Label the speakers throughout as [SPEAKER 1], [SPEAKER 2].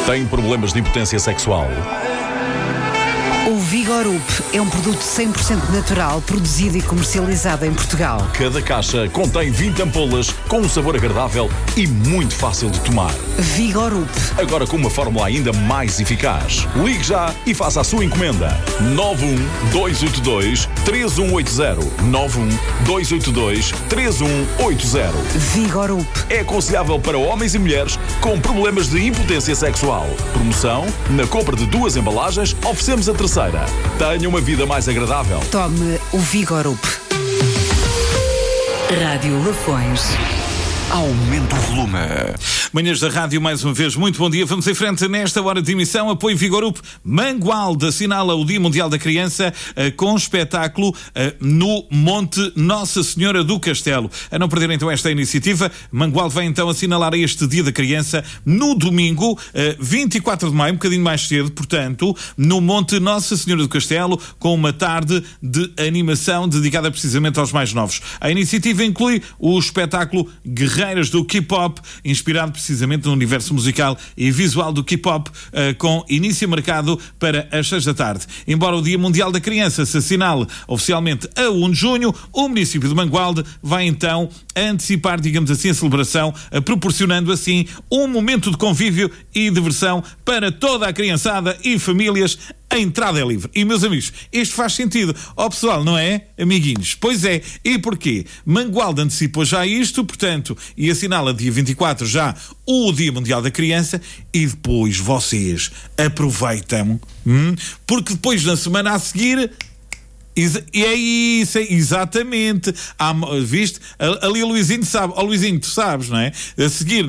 [SPEAKER 1] Tem problemas de impotência sexual?
[SPEAKER 2] O Vigorup é um produto 100% natural, produzido e comercializado em Portugal.
[SPEAKER 1] Cada caixa contém 20 ampolas com um sabor agradável e muito fácil de tomar.
[SPEAKER 2] Vigorup.
[SPEAKER 1] Agora com uma fórmula ainda mais eficaz. Ligue já e faça a sua encomenda. 91282-3180. 91282-3180.
[SPEAKER 2] Vigorup.
[SPEAKER 1] É aconselhável para homens e mulheres com problemas de impotência sexual. Promoção: na compra de 2 embalagens, oferecemos a terceira. Tenha uma vida mais agradável.
[SPEAKER 2] Tome o Vigorup. Rádio Lafões.
[SPEAKER 3] Aumenta o volume.
[SPEAKER 4] Manhãs da Rádio, mais uma vez, muito bom dia. Vamos em frente nesta hora de emissão. Apoio Vigorup. Mangualde assinala o Dia Mundial da Criança com espetáculo no Monte Nossa Senhora do Castelo. A não perder então esta iniciativa, Mangualde vai então assinalar este Dia da Criança no domingo, 24 de maio, um bocadinho mais cedo, portanto, no Monte Nossa Senhora do Castelo, com uma tarde de animação dedicada precisamente aos mais novos. A iniciativa inclui o espetáculo Guerreiras do K-Pop, inspirado precisamente no universo musical e visual do K-Pop, com início marcado para as 6 da tarde. Embora o Dia Mundial da Criança se assinale oficialmente a 1 de junho, o município de Mangualde vai então antecipar, digamos assim, a celebração, proporcionando assim um momento de convívio e diversão para toda a criançada e famílias. A entrada é livre. E, meus amigos, isto faz sentido. Ó pessoal, não é, amiguinhos? Pois é. E porquê? Mangualde antecipou já isto, portanto, e assinala dia 24 já o Dia Mundial da Criança, e depois vocês aproveitam, porque depois na semana a seguir... E é isso, exatamente. Viste? Ali o Luizinho sabe. Luizinho, tu sabes, não é? A seguir,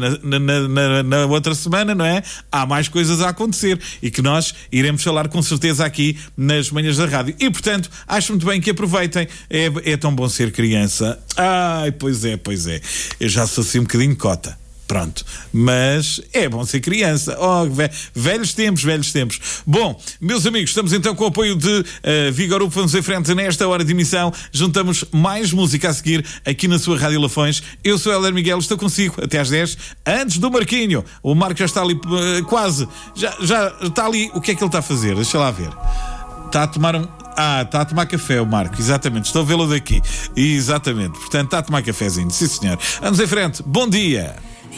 [SPEAKER 4] na outra semana, não é? Há mais coisas a acontecer e que nós iremos falar com certeza aqui nas manhãs da rádio. E, portanto, acho muito bem que aproveitem. É tão bom ser criança. Ai, pois é. Eu já sou assim um bocadinho cota. Pronto, mas é bom ser criança. Velhos tempos. Bom, meus amigos, estamos então com o apoio de Vigorup. Vamos em frente nesta hora de emissão. Juntamos mais música a seguir aqui na sua Rádio Lafões. Eu sou Hélder Miguel, estou consigo até às 10, antes do Marquinho. O Marco já está ali quase, já está ali. O que é que ele está a fazer? Deixa lá ver. Está a tomar café o Marco, exatamente, estou a vê-lo daqui. Exatamente, portanto está a tomar cafezinho, sim senhor. Vamos em frente, bom dia.